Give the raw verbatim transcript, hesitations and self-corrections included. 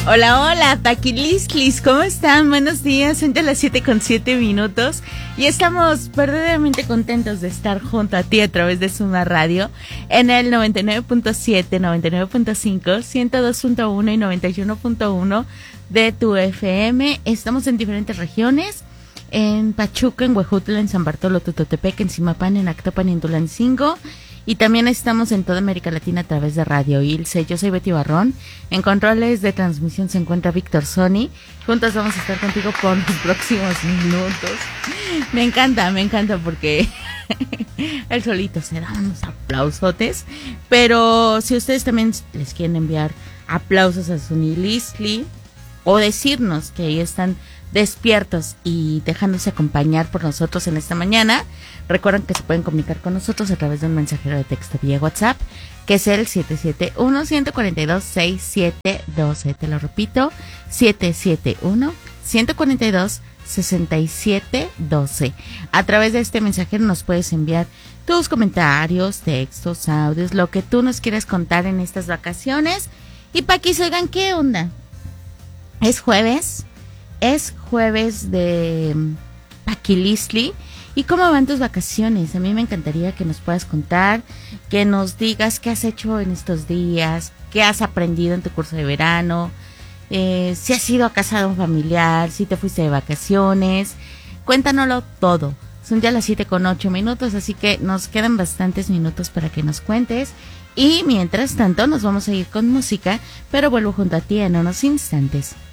Hola, hola, Paquilistlis, ¿cómo están? Buenos días, son ya las siete con siete minutos y estamos verdaderamente contentos de estar junto a ti a través de Suma Radio en el noventa y nueve punto siete, noventa y nueve punto cinco, ciento dos punto uno y noventa y uno punto uno de tu F M. Estamos en diferentes regiones, en Pachuca, en Huejutla, en San Bartolo, Tototepec, en Zimapán, en Actopan y en Tulancingo. Y también estamos en toda América Latina a través de Radio Ilse. Yo soy Betty Barrón. En controles de transmisión se encuentra Víctor Sony. Juntos vamos a estar contigo por los próximos minutos. Me encanta, me encanta porque él solito se da unos aplausotes. Pero si ustedes también les quieren enviar aplausos a Sony Listley o decirnos que ahí están despiertos y dejándose acompañar por nosotros en esta mañana, recuerden que se pueden comunicar con nosotros a través de un mensajero de texto vía WhatsApp, que es el siete siete uno, uno cuatro dos, seis siete uno dos. Te lo repito, siete siete uno, uno cuatro dos, seis siete uno dos. A través de este mensajero nos puedes enviar tus comentarios, textos, audios, lo que tú nos quieras contar en estas vacaciones. Y Paquis, oigan, ¿qué onda? Es jueves. Es jueves de Paquilistli. ¿Y cómo van tus vacaciones? A mí me encantaría que nos puedas contar, que nos digas qué has hecho en estos días, qué has aprendido en tu curso de verano, eh, si has ido a casa de un familiar, si te fuiste de vacaciones. Cuéntanoslo todo. Son ya las siete con ocho minutos, así que nos quedan bastantes minutos para que nos cuentes. Y mientras tanto nos vamos a ir con música, pero vuelvo junto a ti en unos instantes.